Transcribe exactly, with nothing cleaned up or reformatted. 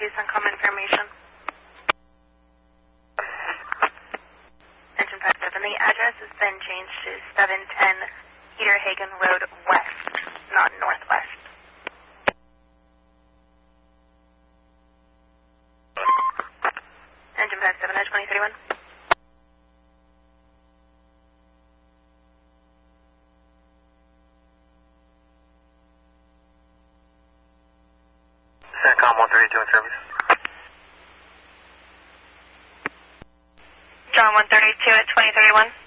you some common information. Engine five seven, the address has been changed to seven ten Peter Hagen Road West, not Northwest. Engine five seven, I twenty thirty-one. CENTCOM one thirty-two in service. John one thirty-two at twenty thirty-one.